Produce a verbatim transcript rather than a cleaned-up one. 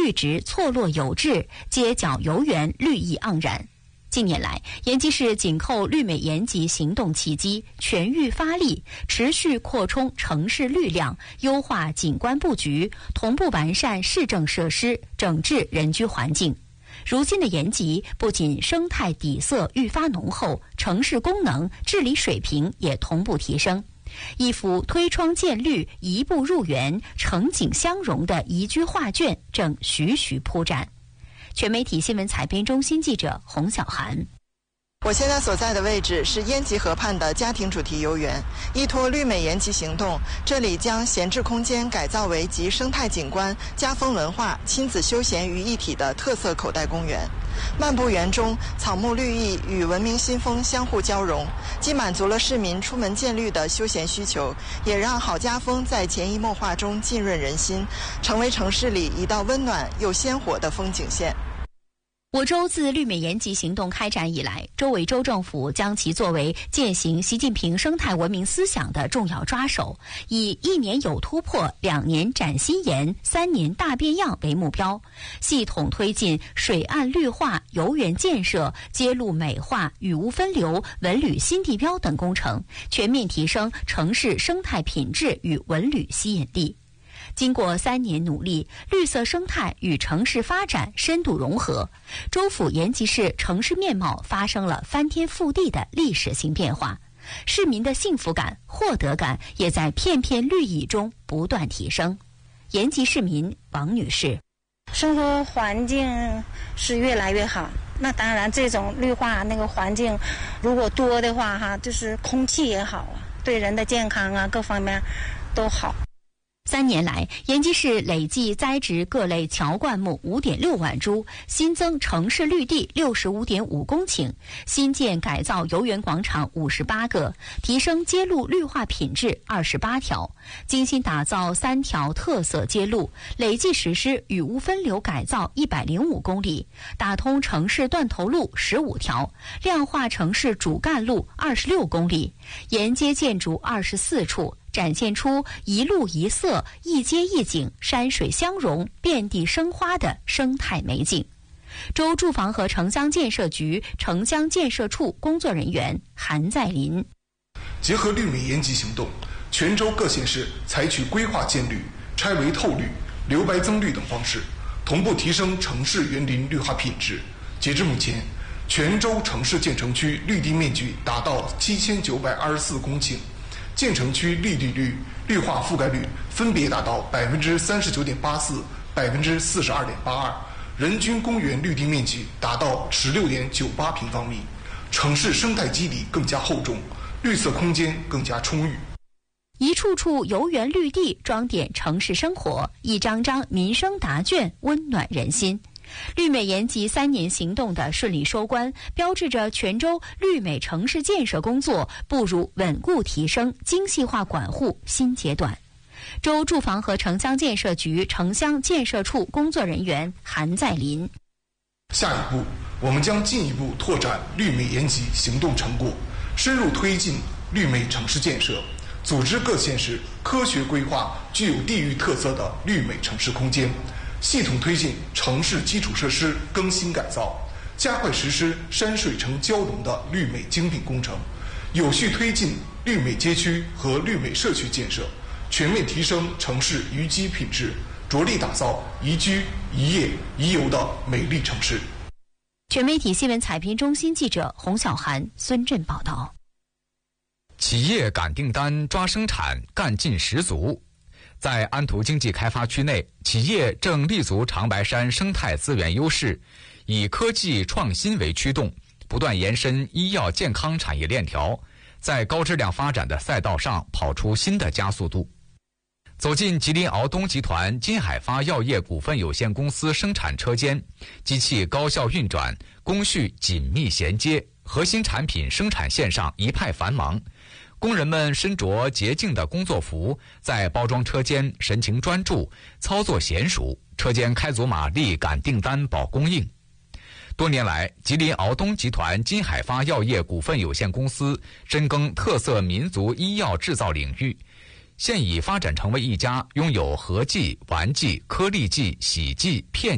绿植错落有致，街角游园绿意盎然。近年来，延吉市紧扣绿美延吉行动契机，全域发力，持续扩充城市绿量，优化景观布局，同步完善市政设施，整治人居环境。如今的延吉不仅生态底色愈发浓厚，城市功能、治理水平也同步提升。一幅推窗见绿、一步入园、城景相融的宜居画卷正徐徐铺展。全媒体新闻采编中心记者洪小涵。 我现在所在的位置是延吉河畔的家庭主题游园，依托绿美延吉行动，这里将闲置空间改造为集生态景观、家风文化、亲子休闲于一体的特色口袋公园。漫步园中，草木绿意与文明新风相互交融，既满足了市民出门见绿的休闲需求，也让好家风在潜移默化中浸润人心，成为城市里一道温暖又鲜活的风景线。 我州自绿美延吉行动开展以来，州委州政府将其作为践行习近平生态文明思想的重要抓手，以一年有突破、两年展新颜、三年大变样为目标，系统推进水岸绿化、游园建设、街路美化、雨污分流、文旅新地标等工程，全面提升城市生态品质与文旅吸引力。经过三年努力，绿色生态与城市发展深度融合，州府延吉市城市面貌发生了翻天覆地的历史性变化，市民的幸福感、获得感也在片片绿意中不断提升。延吉市民王女士： 生活环境是越来越好，那当然这种绿化那个环境如果多的话哈，就是空气也好啊，对人的健康啊各方面都好。 三年来，延吉市累计栽植各类乔灌木 五点六万株，新增城市绿地 六十五点五公顷，新建改造游园广场五十八个，提升街路绿化品质二十八条，精心打造三条特色街路，累计实施雨污分流改造一百零五公里，打通城市断头路十五条，亮化城市主干路二十六公里，沿街建筑二十四处，展现出一路一色、一街一景、山水相融、遍地生花的生态美景。州住房和城乡建设局城乡建设处工作人员韩在林： 结合绿美延吉行动，全州各县市采取规划建绿、拆围透绿、留白增绿等方式，同步提升城市园林绿化品质。截至目前，全州城市建成区绿地面积达到七千九百二十四公顷。建成区绿地率、绿化覆盖率分别达到百分之三十九点八四、百分之四十二点八二，人均公园绿地面积达到十六点九八平方米，城市生态基底更加厚重，绿色空间更加充裕。 一处处游园绿地装点城市生活，一张张民生答卷温暖人心。绿美延吉三年行动的顺利收官，标志着全州绿美城市建设工作步入稳固提升、精细化管护新阶段。州住房和城乡建设局城乡建设处工作人员韩在林： 下一步，我们将进一步拓展绿美延吉行动成果，深入推进绿美城市建设，组织各县市科学规划具有地域特色的绿美城市空间，系统推进城市基础设施更新改造，加快实施山水城交融的绿美精品工程，有序推进绿美街区和绿美社区建设，全面提升城市宜居品质，着力打造宜居、宜业、宜游的美丽城市。 全媒体新闻采编中心记者洪小涵、孙振报道。 企业赶订单、抓生产，干劲十足。在安图经济开发区内，企业正立足长白山生态资源优势，以科技创新为驱动，不断延伸医药健康产业链条，在高质量发展的赛道上跑出新的加速度。走进吉林敖东集团金海发药业股份有限公司生产车间，机器高效运转，工序紧密衔接，核心产品生产线上一派繁忙。工人们身着洁净的工作服，在包装车间神情专注，操作娴熟，车间开足马力赶订单保供应。多年来，吉林敖东集团金海发药业股份有限公司深耕特色民族医药制造领域，现已发展成为一家拥有合剂、丸剂、颗粒剂、洗剂、片